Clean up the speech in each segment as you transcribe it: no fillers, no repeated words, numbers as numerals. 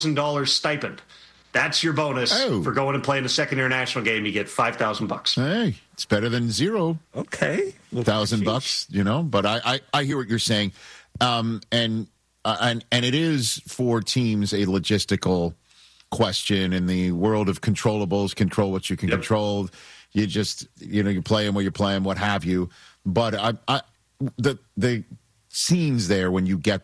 stipend. That's your bonus for going and playing the second international game. You get $5,000. Hey, it's better than zero. Okay, $1,000, But I hear what you're saying, and it is for teams a logistical question in the world of controllables. Control what you can control. You just you play them where you play them, what have you. But the scenes there when you get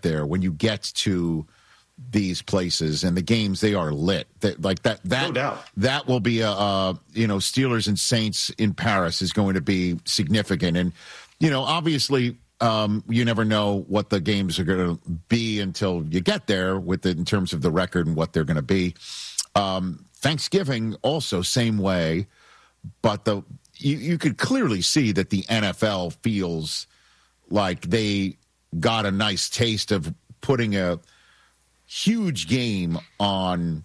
to these places and the games, they are lit. That no doubt. That will be Steelers and Saints in Paris is going to be significant. And obviously you never know what the games are going to be until you get there in terms of the record and what they're going to be. Thanksgiving also same way, but you could clearly see that the NFL feels like they got a nice taste of putting a huge game on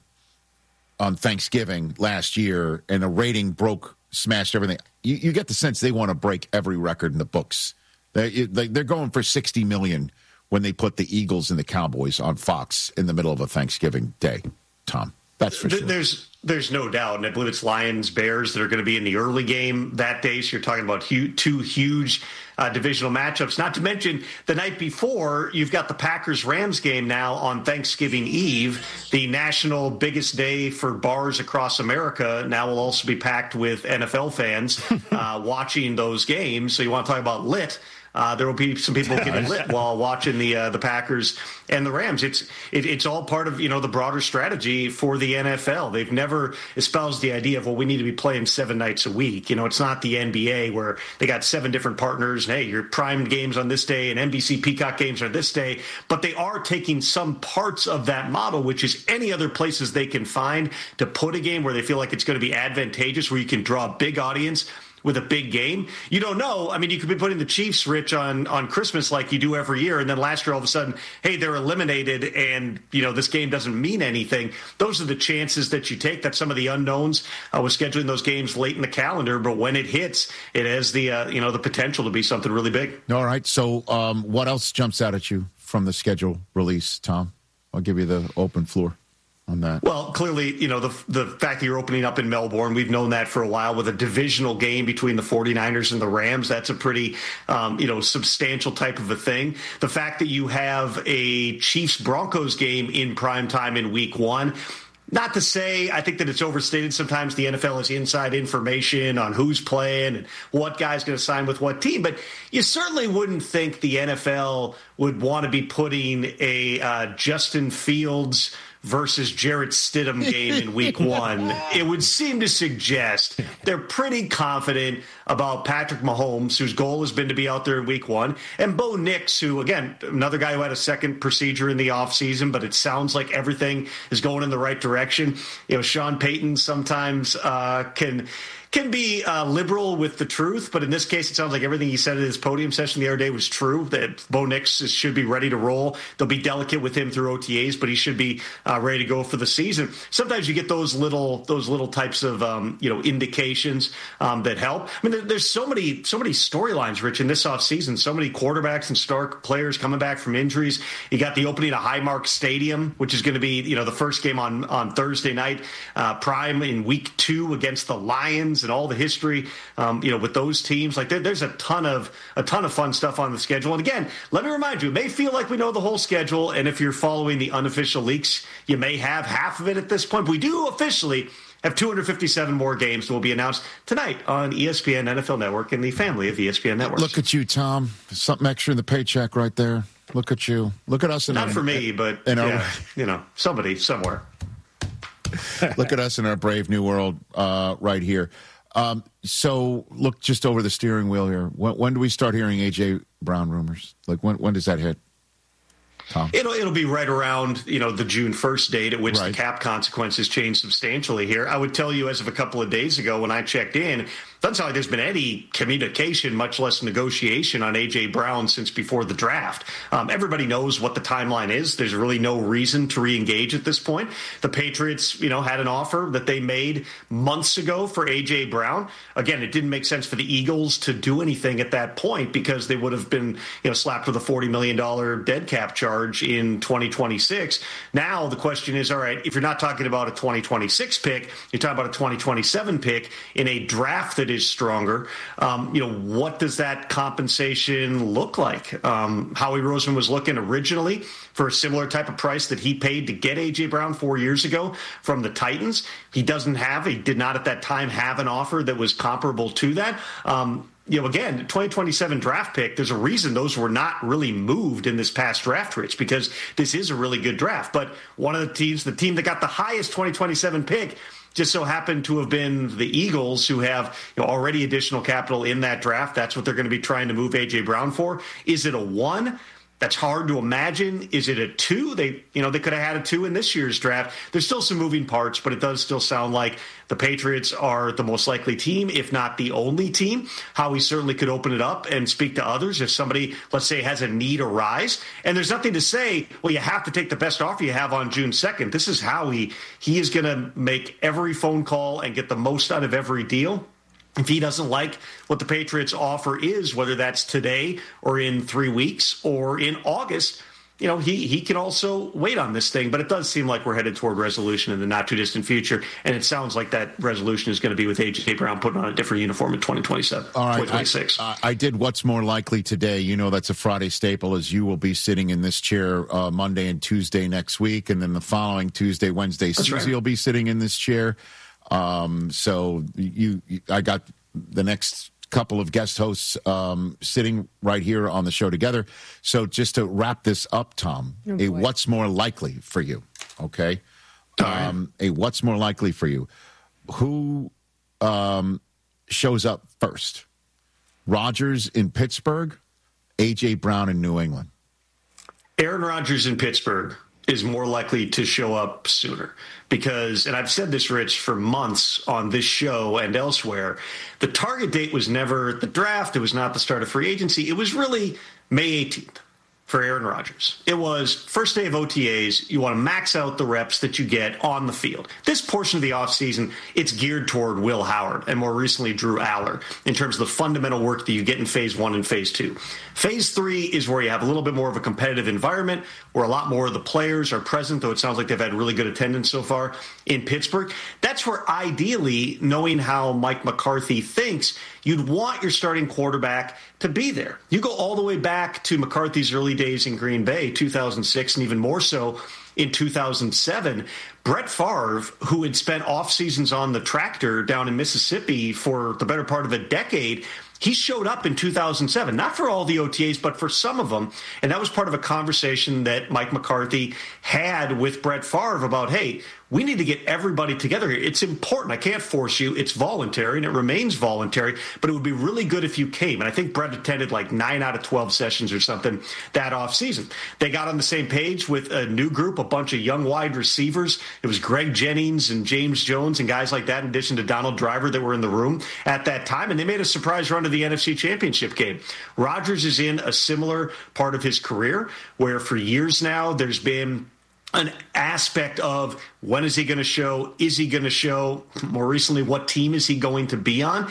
Thanksgiving last year, and the rating smashed everything. You get the sense they want to break every record in the books. They're going for $60 million when they put the Eagles and the Cowboys on Fox in the middle of a Thanksgiving day. Tom, that's for sure. There's no doubt, and I believe it's Lions-Bears that are going to be in the early game that day. So you're talking about two huge divisional matchups. Not to mention the night before, you've got the Packers-Rams game now on Thanksgiving Eve. The national biggest day for bars across America now will also be packed with NFL fans watching those games. So you want to talk about lit. There will be some people getting lit while watching the Packers and the Rams. It's all part of the broader strategy for the NFL. They've never espoused the idea of we need to be playing 7 nights a week. It's not the NBA where they got 7 different partners. And, hey, your prime games on this day and NBC Peacock games are this day. But they are taking some parts of that model, which is any other places they can find to put a game where they feel like it's going to be advantageous, where you can draw a big audience with a big game. You don't know. I mean, you could be putting the Chiefs, Rich, on Christmas like you do every year, and then last year all of a sudden, hey, they're eliminated, and this game doesn't mean anything. Those are the chances that you take. That's some of the unknowns with scheduling those games late in the calendar, but when it hits, it has the the potential to be something really big. All right. So what else jumps out at you from the schedule release, Tom? I'll give you the open floor on that. Well, clearly, the fact that you're opening up in Melbourne, we've known that for a while with a divisional game between the 49ers and the Rams. That's a pretty, substantial type of a thing. The fact that you have a Chiefs-Broncos game in prime time in week 1. Not to say, I think that it's overstated. Sometimes the NFL has inside information on who's playing and what guy's going to sign with what team. But you certainly wouldn't think the NFL would want to be putting a Justin Fields versus Jarrett Stidham game in week 1. It would seem to suggest they're pretty confident about Patrick Mahomes, whose goal has been to be out there in week 1, and Bo Nix, who, again, another guy who had a second procedure in the offseason, but it sounds like everything is going in the right direction. Sean Payton sometimes can be liberal with the truth, but in this case, it sounds like everything he said at his podium session the other day was true, that Bo Nix should be ready to roll. They'll be delicate with him through OTAs, but he should be ready to go for the season. Sometimes you get those little types of indications that help. I mean, there's so many storylines, Rich, in this offseason. So many quarterbacks and star players coming back from injuries. You got the opening of Highmark Stadium, which is going to be the first game on Thursday night, prime in week 2 against the Lions. And all the history, with those teams, like there's a ton of fun stuff on the schedule. And again, let me remind you, it may feel like we know the whole schedule, and if you're following the unofficial leaks, you may have half of it at this point. But we do officially have 257 more games that will be announced tonight on ESPN NFL Network and the family of ESPN networks. Look at you, Tom. Something extra in the paycheck right there. Look at you. Look at us. Not for me, but somebody somewhere. Look at us in our brave new world right here. So look just over the steering wheel here. When do we start hearing A.J. Brown rumors? Like when does that hit, Tom? It'll be right around, the June 1st date at which the cap consequences change substantially here. I would tell you as of a couple of days ago when I checked in, doesn't sound like there's been any communication, much less negotiation on A.J. Brown since before the draft. Everybody knows what the timeline is. There's really no reason to re-engage at this point. The Patriots, had an offer that they made months ago for A.J. Brown. Again, it didn't make sense for the Eagles to do anything at that point because they would have been, slapped with a $40 million dead cap charge in 2026. Now the question is, all right, if you're not talking about a 2026 pick, you're talking about a 2027 pick in a draft that is stronger. What does that compensation look like? Howie Roseman was looking originally for a similar type of price that he paid to get A.J. Brown 4 years ago from the Titans. He did not at that time have an offer that was comparable to that. Again, 2027 draft pick, there's a reason those were not really moved in this past draft, Rich, because this is a really good draft. But one of the team that got the highest 2027 pick just so happened to have been the Eagles, who have already additional capital in that draft. That's what they're going to be trying to move A.J. Brown for. Is it a 1? That's hard to imagine. Is it a 2? They could have had a 2 in this year's draft. There's still some moving parts, but it does still sound like the Patriots are the most likely team, if not the only team. Howie certainly could open it up and speak to others if somebody, let's say, has a need arise. And there's nothing to say, well, you have to take the best offer you have on June 2nd. This is Howie. He is going to make every phone call and get the most out of every deal. If he doesn't like what the Patriots offer is, whether that's today or in 3 weeks or in August, he can also wait on this thing. But it does seem like we're headed toward resolution in the not too distant future. And it sounds like that resolution is going to be with A.J. Brown putting on a different uniform in 2027, all right, 2026. I did What's More Likely today. That's a Friday staple, as you will be sitting in this chair Monday and Tuesday next week. And then the following Tuesday, Wednesday, Susie will be sitting in this chair. So I got the next couple of guest hosts sitting right here on the show together. So just to wrap this up, Tom, what's more likely for you? Okay. A what's more likely for you? Who shows up first? Rodgers in Pittsburgh, A.J. Brown in New England? Aaron Rodgers in Pittsburgh is more likely to show up sooner because, and I've said this, Rich, for months on this show and elsewhere, the target date was never the draft. It was not the start of free agency. It was really May 18th for Aaron Rodgers. It was first day of OTAs. You want to max out the reps that you get on the field. This portion of the offseason, it's geared toward Will Howard and more recently Drew Aller in terms of the fundamental work that you get in phase 1 and phase 2. Phase 3 is where you have a little bit more of a competitive environment where a lot more of the players are present, though it sounds like they've had really good attendance so far in Pittsburgh. That's where ideally, knowing how Mike McCarthy thinks, you'd want your starting quarterback to be there. You go all the way back to McCarthy's early days in Green Bay, 2006, and even more so in 2007. Brett Favre, who had spent off seasons on the tractor down in Mississippi for the better part of a decade, he showed up in 2007, not for all the OTAs, but for some of them. And that was part of a conversation that Mike McCarthy had with Brett Favre about, hey, we need to get everybody together here. It's important. I can't force you. It's voluntary, and it remains voluntary, but it would be really good if you came. And I think Brett attended like 9 out of 12 sessions or something that offseason. They got on the same page with a new group, a bunch of young wide receivers. It was Greg Jennings and James Jones and guys like that, in addition to Donald Driver, that were in the room at that time. And they made a surprise run to the NFC Championship game. Rodgers is in a similar part of his career where for years now there's been an aspect of when is he going to show? Is he going to show? More recently, what team is he going to be on?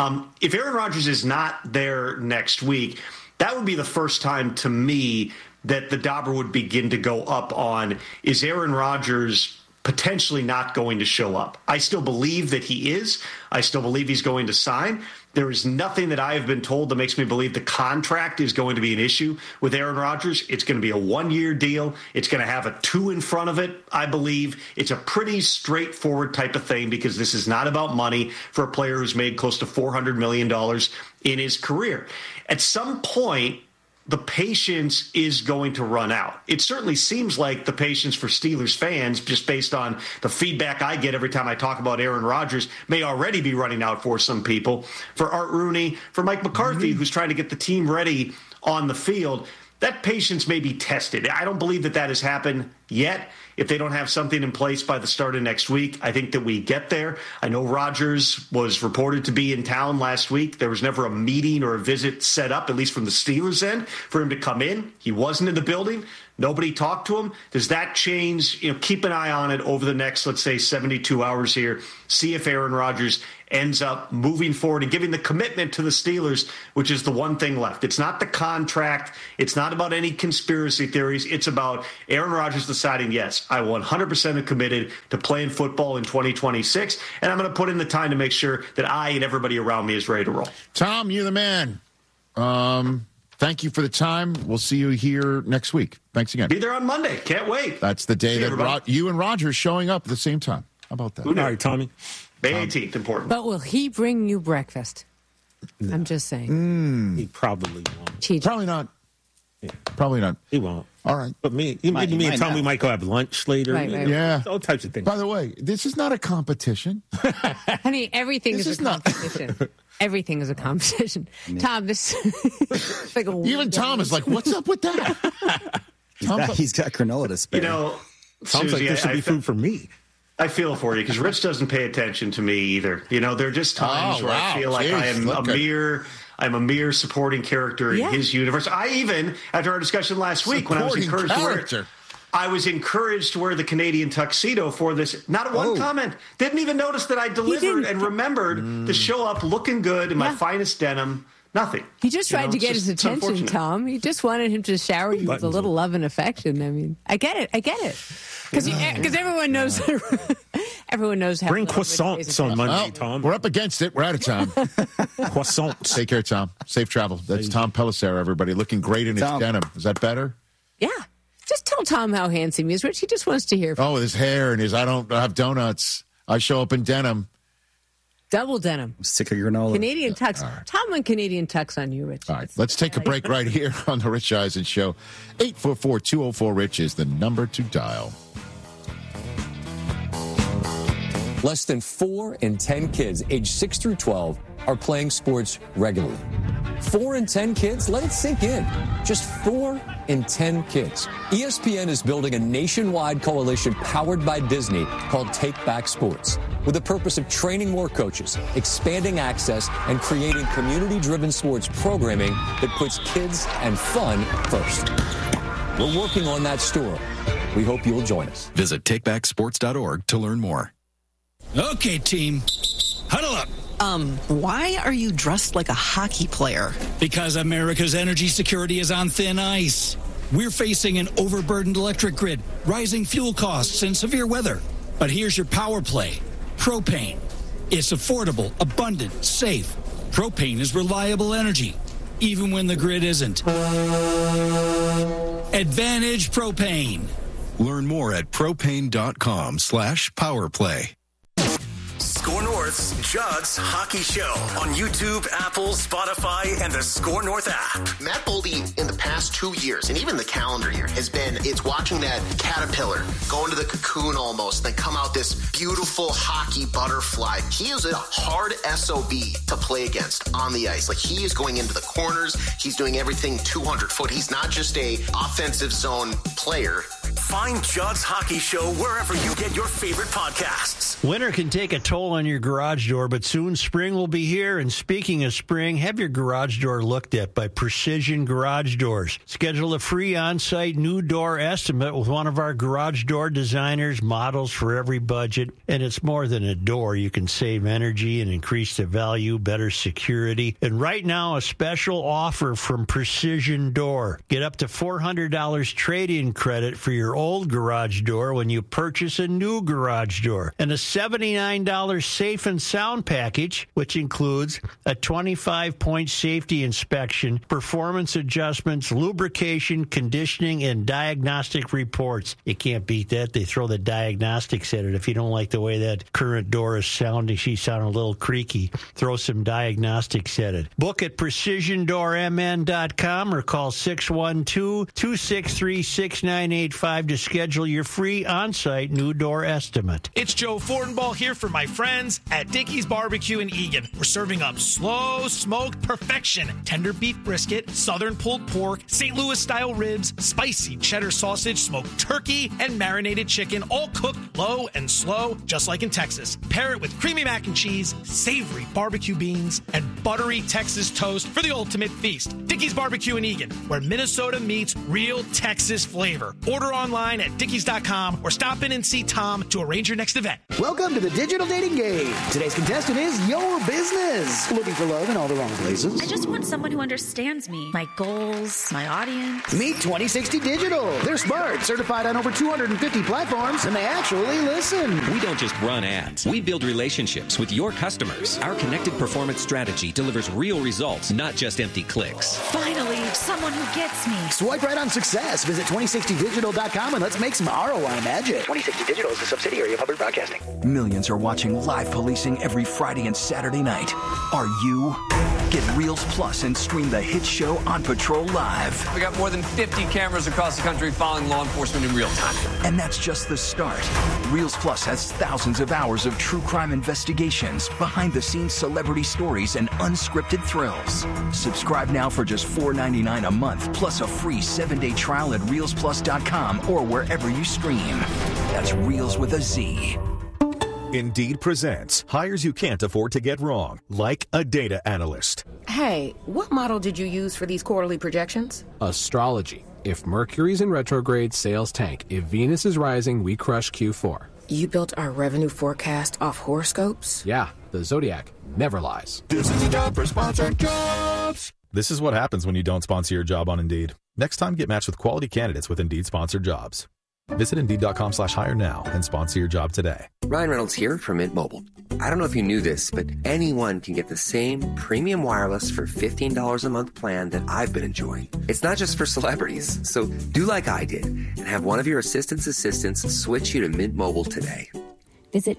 If Aaron Rodgers is not there next week, that would be the first time to me that the dauber would begin to go up on, is Aaron Rodgers potentially not going to show up? I still believe that he is. I still believe he's going to sign. There is nothing that I have been told that makes me believe the contract is going to be an issue with Aaron Rodgers. It's going to be a 1-year deal. It's going to have a 2 in front of it, I believe. It's a pretty straightforward type of thing because this is not about money for a player who's made close to $400 million in his career. At some point, the patience is going to run out. It certainly seems like the patience for Steelers fans, just based on the feedback I get every time I talk about Aaron Rodgers, may already be running out for some people. For Art Rooney, for Mike McCarthy, who's trying to get the team ready on the field, that patience may be tested. I don't believe that has happened yet. If they don't have something in place by the start of next week, I think that we get there. I know Rodgers was reported to be in town last week. There was never a meeting or a visit set up, at least from the Steelers' end, for him to come in. He wasn't in the building. Nobody talked to him. Does that change? Keep an eye on it over the next, let's say, 72 hours here. See if Aaron Rodgers ends up moving forward and giving the commitment to the Steelers, which is the one thing left. It's not the contract. It's not about any conspiracy theories. It's about Aaron Rodgers deciding, yes, I 100% am committed to playing football in 2026, and I'm going to put in the time to make sure that I and everybody around me is ready to roll. Tom, you're the man. Thank you for the time. We'll see you here next week. Thanks again. Be there on Monday. Can't wait. That's the day that you and Roger showing up at the same time. How about that? All right, Tommy. May 18th, important. But will he bring you breakfast? No. I'm just saying. He probably won't. TJ. Probably not. Yeah. Probably not. He won't. All right. But me and Tommy might go have lunch later. Right. Yeah. All types of things. By the way, this is not a competition. Honey, everything is a competition. Everything is a competition. Tom, this is like a even Tom is like, what's up with that? He's got granola to spare. Tom's Susie, like, this should be food for me. I feel for you because Rich doesn't pay attention to me either. There are just times where I feel like I am I'm a mere supporting character in his universe. I even, after our discussion last week, when I was encouraged to wear the Canadian tuxedo for this. Not one comment. Didn't even notice that I delivered and remembered to show up looking good in my finest denim. Nothing. He just tried to get his attention, Tom. He just wanted him to shower you with a little love and affection. I mean, I get it. Because everyone knows how. Bring croissants on Monday, Tom. We're up against it. We're out of time. Croissants. Take care, Tom. Safe travel. That's Tom Pelissero, everybody. Looking great in his denim. Is that better? Yeah. Just tell Tom how handsome he is, Rich. He just wants to hear from his hair and I don't have donuts. I show up in denim. Double denim. Sick of granola. Canadian tux. Right. Tom went Canadian tux on you, Rich. All right. Let's take a break right here on the Rich Eisen Show. 844-204-RICH is the number to dial. Less than 4 in 10 kids aged 6 through 12 are playing sports regularly. 4 in 10 kids? Let it sink in. Just 4 in 10 kids. ESPN is building a nationwide coalition powered by Disney called Take Back Sports, with the purpose of training more coaches, expanding access, and creating community-driven sports programming that puts kids and fun first. We're working on that story. We hope you'll join us. Visit takebacksports.org to learn more. Okay, team. Huddle up. Why are you dressed like a hockey player? Because America's energy security is on thin ice. We're facing an overburdened electric grid, rising fuel costs, and severe weather. But here's your power play. Propane. It's affordable, abundant, safe. Propane is reliable energy, even when the grid isn't. Advantage Propane. Learn more at propane.com/powerplay. Score North's Judd's Hockey Show on YouTube, Apple, Spotify, and the Score North app. Matt Boldy, in the past 2 years, and even the calendar year, it's watching that caterpillar go into the cocoon almost, then come out this beautiful hockey butterfly. He is a hard SOB to play against on the ice. Like, he is going into the corners. He's doing everything 200 foot. He's not just a offensive zone player. Find Judd's Hockey Show wherever you get your favorite podcasts. Winter can take a toll on your garage door, but soon spring will be here. And speaking of spring, have your garage door looked at by Precision Garage Doors. Schedule a free on-site new door estimate with one of our garage door designers, models for every budget. And it's more than a door. You can save energy and increase the value, better security. And right now, a special offer from Precision Door. Get up to $400 trade-in credit for your old garage door when you purchase a new garage door, and a $79 safe and sound package, which includes a 25-point safety inspection, performance adjustments, lubrication, conditioning, and diagnostic reports. You can't beat that. They throw the diagnostics at it. If you don't like the way that current door is sounding, she's sounding a little creaky, throw some diagnostics at it. Book at precisiondoormn.com or call 612-263-6985 888-848-9225 to schedule your free on-site new door estimate. It's Joe Fortenbaugh here for my friends at Dickey's Barbecue in Eagan. We're serving up slow smoked perfection, tender beef brisket, southern pulled pork, St. Louis style ribs, spicy cheddar sausage, smoked turkey, and marinated chicken, all cooked low and slow, just like in Texas. Pair it with creamy mac and cheese, savory barbecue beans, and buttery Texas toast for the ultimate feast. Dickey's Barbecue in Eagan, where Minnesota meets real Texas flavor. Order online at dickeys.com or stop in and see Tom to arrange your next event. Welcome to the Digital Dating Game. Today's contestant is your business. Looking for love in all the wrong places? I just want someone who understands me, my goals, my audience. Meet 2060 Digital. They're smart, certified on over 250 platforms, and they actually listen. We don't just run ads. We build relationships with your customers. Our connected performance strategy delivers real results, not just empty clicks. Finally, someone who gets me. Swipe right on success. Visit 2060digital.com and let's make some ROI magic. 2060 Digital is a subsidiary of Hubbard Broadcasting. Millions are watching live policing every Friday and Saturday night. Are you? Get Reels Plus and stream the hit show On Patrol Live. We got more than 50 cameras across the country following law enforcement in real time. And that's just the start. Reels Plus has thousands of hours of true crime investigations, behind-the-scenes celebrity stories, and unscripted thrills. Subscribe now for just $4.99 a month, plus a free 7-day trial at ReelsPlus.com or wherever you stream. That's Reels with a Z. Indeed presents hires you can't afford to get wrong, like a data analyst. Hey, what model did you use for these quarterly projections? Astrology. If Mercury's in retrograde, sales tank. If Venus is rising, we crush Q4. You built our revenue forecast off horoscopes? Yeah, the Zodiac never lies. This is a job for Sponsored Jobs. This is what happens when you don't sponsor your job on Indeed. Next time, get matched with quality candidates with Indeed Sponsored Jobs. Visit Indeed.com/hire now and sponsor your job today. Ryan Reynolds here from Mint Mobile. I don't know if you knew this, but anyone can get the same premium wireless for $15 a month plan that I've been enjoying. It's not just for celebrities. So do like I did and have one of your assistants switch you to Mint Mobile today. Visit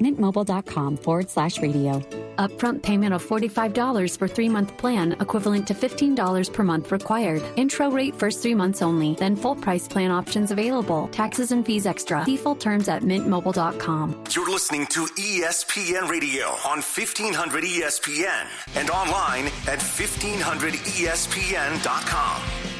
mintmobile.com/radio. Upfront payment of $45 for 3-month plan, equivalent to $15 per month required. Intro rate first 3 months only, then full price plan options available. Taxes and fees extra. See full terms at mintmobile.com. You're listening to ESPN Radio on 1500 ESPN and online at 1500ESPN.com.